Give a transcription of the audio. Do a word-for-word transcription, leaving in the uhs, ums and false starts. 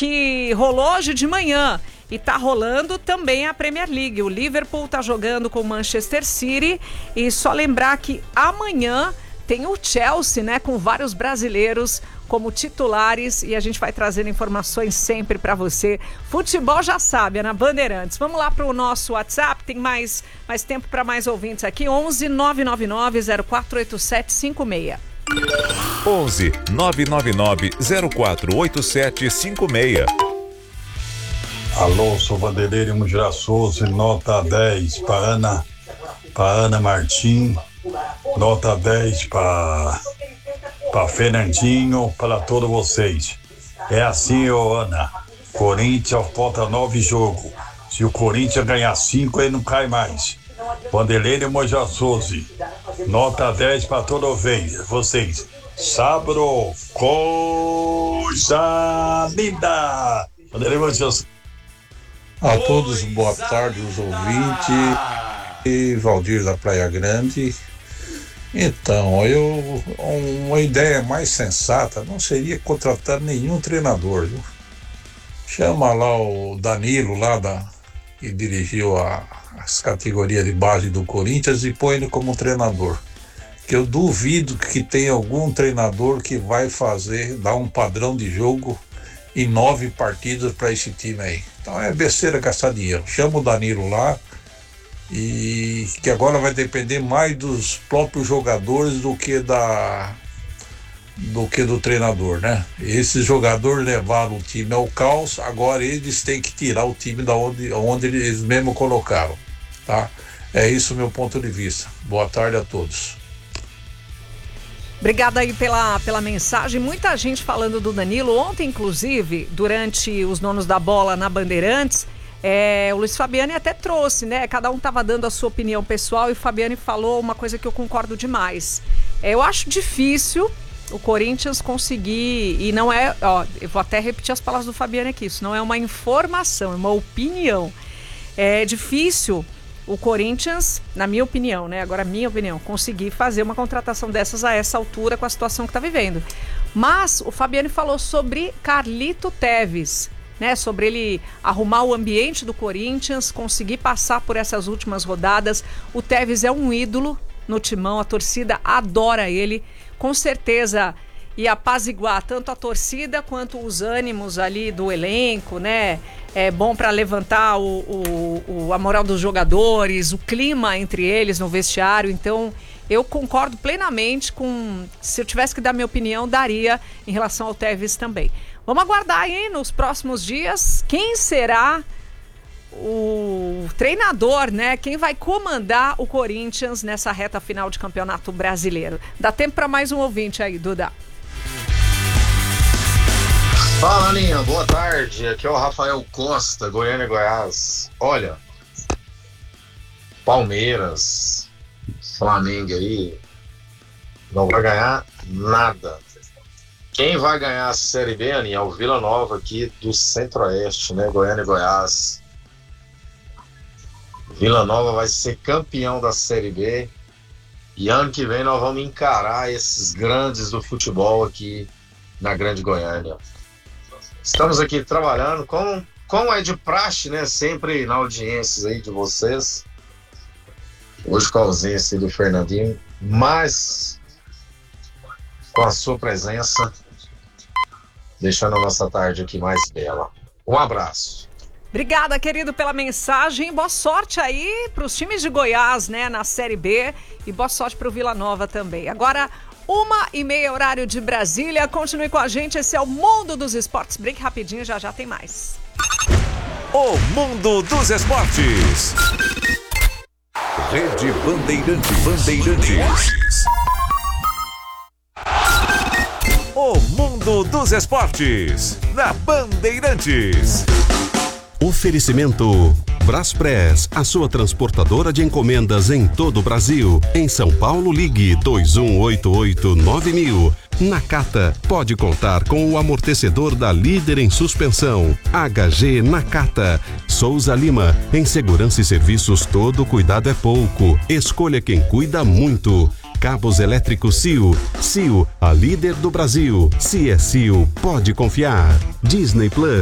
que rolou hoje de manhã. E tá rolando também a Premier League. O Liverpool tá jogando com o Manchester City. E só lembrar que amanhã tem o Chelsea, né? Com vários brasileiros como titulares. E a gente vai trazendo informações sempre para você. Futebol já sabe, é na Bandeirantes. Vamos lá pro nosso WhatsApp. Tem mais, mais tempo para mais ouvintes aqui. onze nove nove nove zero quatro oito sete cinco seis. onze nove nove nove zero quatro oito sete cinco seis. Alô, sou Vanderlei Mugiraçoso, nota dez para Ana, para Ana Martim, nota dez para para Fernandinho, para todos vocês. É assim, ô Ana, Corinthians falta nove jogos. Se o Corinthians ganhar cinco, ele não cai mais. Vanderlei Mugiraçoso, nota dez para todos vocês. Sábado, coisa linda. Vanderlei Mugiraçoso. A todos, boa tarde, os ouvintes. E Valdir da Praia Grande. Então, eu uma ideia mais sensata não seria contratar nenhum treinador, viu? Chama lá o Danilo, lá da, que dirigiu a, as categorias de base do Corinthians, e põe ele como treinador. Que eu duvido que tenha algum treinador que vai fazer, dar um padrão de jogo em nove partidas para esse time aí. Então é besteira gastar dinheiro. Chama o Danilo lá, e que agora vai depender mais dos próprios jogadores do que da do que do treinador, né? Esses jogadores levaram o time ao caos, agora eles têm que tirar o time da onde, onde eles mesmo colocaram, tá? É isso o meu ponto de vista. Boa tarde a todos. Obrigada aí pela, pela mensagem. Muita gente falando do Danilo. Ontem, inclusive, durante os Donos da Bola na Bandeirantes, é, o Luiz Fabiani até trouxe, né? Cada um estava dando a sua opinião pessoal, e o Fabiani falou uma coisa que eu concordo demais. É, eu acho difícil o Corinthians conseguir, e não é, ó, eu vou até repetir as palavras do Fabiani aqui, isso não é uma informação, é uma opinião. É difícil o Corinthians, na minha opinião, né? Agora, minha opinião, conseguir fazer uma contratação dessas a essa altura com a situação que está vivendo. Mas o Fabiani falou sobre Carlito Tevez, né? Sobre ele arrumar o ambiente do Corinthians, conseguir passar por essas últimas rodadas. O Tevez é um ídolo no timão, a torcida adora ele. Com certeza e apaziguar tanto a torcida quanto os ânimos ali do elenco, né? É bom para levantar o, o, o, a moral dos jogadores, o clima entre eles no vestiário. Então, eu concordo plenamente com... Se eu tivesse que dar minha opinião, daria em relação ao Tevez também. Vamos aguardar aí nos próximos dias quem será o treinador, né? Quem vai comandar o Corinthians nessa reta final de Campeonato Brasileiro. Dá tempo para mais um ouvinte aí, Duda. Fala, Aninha, boa tarde. Aqui é o Rafael Costa, Goiânia, Goiás. Olha, Palmeiras, Flamengo aí, não vai ganhar nada. Quem vai ganhar a Série B, Aninha, é o Vila Nova aqui do Centro-Oeste, né? Goiânia, Goiás. Vila Nova vai ser campeão da Série B. E ano que vem nós vamos encarar esses grandes do futebol aqui na Grande Goiânia. Estamos aqui trabalhando, com, como é de praxe, né? Sempre na audiência aí de vocês. Hoje com a ausência do Fernandinho, mas com a sua presença, deixando a nossa tarde aqui mais bela. Um abraço. Obrigada, querido, pela mensagem. Boa sorte aí para os times de Goiás, né, na Série B. E boa sorte para o Vila Nova também. Agora, uma e meia, horário de Brasília. Continue com a gente, esse é o Mundo dos Esportes. Break rapidinho, já já tem mais. O Mundo dos Esportes. Rede Bandeirantes. Bandeirantes. O Mundo dos Esportes, na Bandeirantes. Oferecimento Braspress, a sua transportadora de encomendas em todo o Brasil. Em São Paulo, ligue dois um oito oito nove mil. Nakata, pode contar com o amortecedor da líder em suspensão. H G Nakata. Souza Lima, em segurança e serviços todo cuidado é pouco. Escolha quem cuida muito. Cabos elétricos C I O. C I O, a líder do Brasil. Se é C I O, pode confiar. Disney Plus.